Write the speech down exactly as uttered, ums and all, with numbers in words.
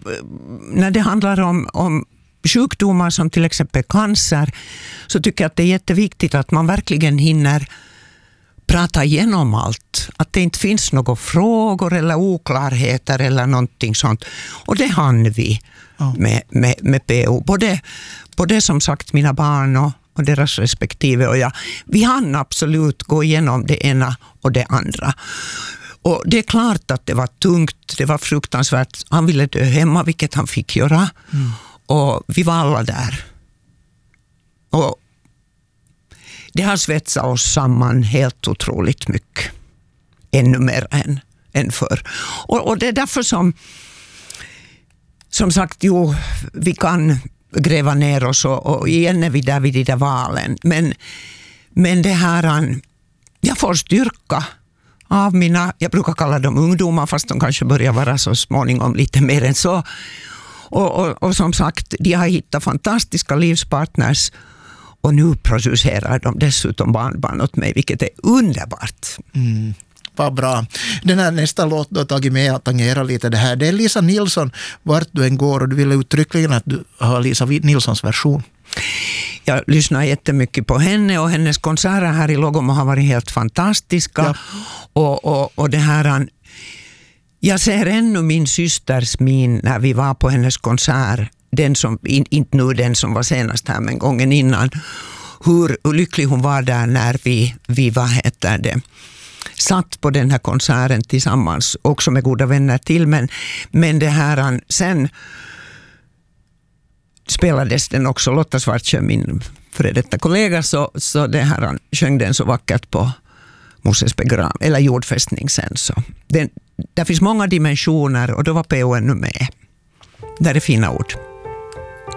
när det handlar om, om sjukdomar som till exempel cancer, så tycker jag att det är jätteviktigt att man verkligen hinner prata igenom allt. Att det inte finns några frågor eller oklarheter eller någonting sånt. Och det hann vi ja. med, med, med P O. Både, både som sagt mina barn och, och deras respektive och jag. Vi hann absolut gå igenom det ena och det andra. Och det är klart att det var tungt, det var fruktansvärt. Han ville dö hemma, vilket han fick göra. Mm. Och vi var alla där. Och det har svetsat oss samman helt otroligt mycket. Ännu mer än, än förr. Och, och det är därför som som sagt, jo, vi kan gräva ner oss och, och igen är vi där vid de där valen. Men, men det här, jag får styrka av mina, jag brukar kalla dem ungdomar, fast de kanske börjar vara så småningom lite mer än så. Och, och, och som sagt, de har hittat fantastiska livspartners och nu producerar de dessutom barnbarn åt mig, vilket är underbart. Mm. Vad bra. Den här nästa låt du har tagit med att tangera lite det här. Det är Lisa Nilsson, Vart du än går, och du vill uttryckligen att du har Lisa Nilssons version. Jag lyssnar jättemycket på henne och hennes konserter här i Logomo har varit helt fantastiska. Ja. Och, och, och det här, jag ser ännu min systers min när vi var på hennes konsert, den som, in, inte nu den som var senast här men gången innan, hur, hur lycklig hon var där när vi, vi vad heter det, satt på den här konserten tillsammans, också med goda vänner till, men, men det här, sen spelades den också, Lotta Svartsjö, min före detta kollega, så, så det här, sjöng den så vackert på Moses begrav, eller jordfästning sen. Så den, där finns många dimensioner och då var P O ännu med. Där är fina ord.